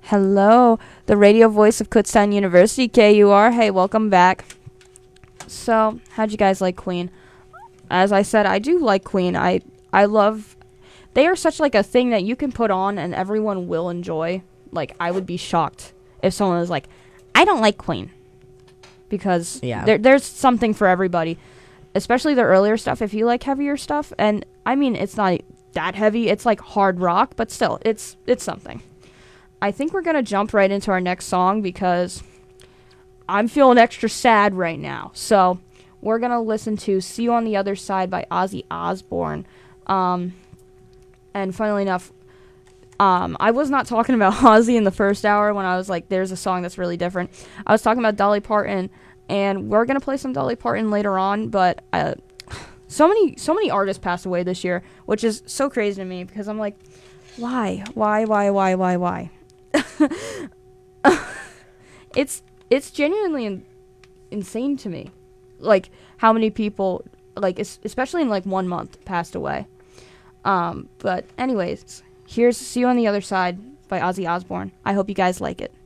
Hello, the radio voice of Kutztown University, KUR. Hey, welcome back. So, how'd you guys like Queen? As I said, I do like Queen. I love... They are such like a thing that you can put on and everyone will enjoy. Like, I would be shocked if someone was like, I don't like Queen. Because there's something for everybody. Especially the earlier stuff, if you like heavier stuff. And, I mean, it's not that heavy. It's like hard rock, but still, it's something. I think we're going to jump right into our next song because I'm feeling extra sad right now. So, we're going to listen to See You on the Other Side by Ozzy Osbourne. And funnily enough, I was not talking about Ozzy in the first hour when I was like, there's a song that's really different. I was talking about Dolly Parton, and we're going to play some Dolly Parton later on, but so many artists passed away this year, which is so crazy to me because I'm like, why? It's genuinely insane to me, like how many people, like especially in like 1 month, passed away. But anyways, here's See You on the Other Side by Ozzy Osbourne. I hope you guys like it.